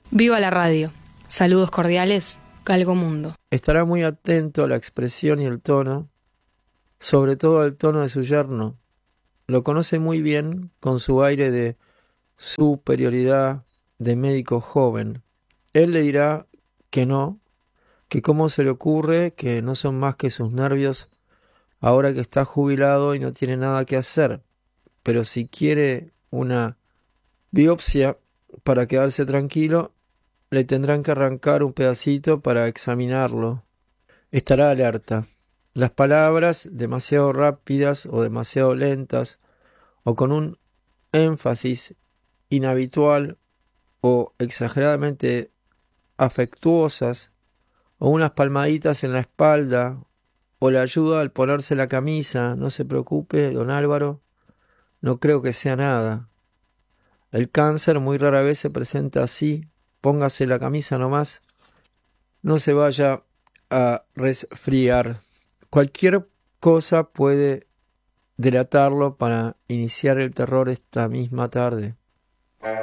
Viva la radio. Saludos cordiales, Galgo Mundo. Estará muy atento a la expresión y el tono, sobre todo al tono de su yerno. Lo conoce muy bien con su aire de superioridad de médico joven. Él le dirá que no, que cómo se le ocurre, que no son más que sus nervios ahora que está jubilado y no tiene nada que hacer. Pero si quiere una biopsia para quedarse tranquilo, le tendrán que arrancar un pedacito para examinarlo. Estará alerta. Las palabras demasiado rápidas o demasiado lentas, o con un énfasis inhabitual o exageradamente afectuosas, o unas palmaditas en la espalda, o la ayuda al ponerse la camisa. No se preocupe, don Álvaro, no creo que sea nada. El cáncer muy rara vez se presenta así. Póngase la camisa nomás. No se vaya a resfriar. Cualquier cosa puede delatarlo para iniciar el terror esta misma tarde.